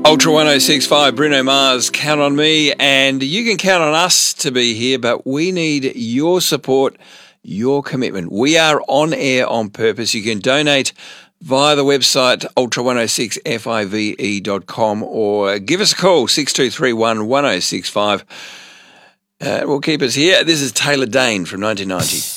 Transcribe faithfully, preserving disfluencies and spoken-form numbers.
Ultra one oh six point five, Bruno Mars, count on me, and you can count on us to be here, but we need your support, your commitment. We are on air on purpose. You can donate via the website ultra one oh six five dot com or give us a call, six two three one, one oh six five. Uh, we'll keep us here. This is Taylor Dane from nineteen ninety.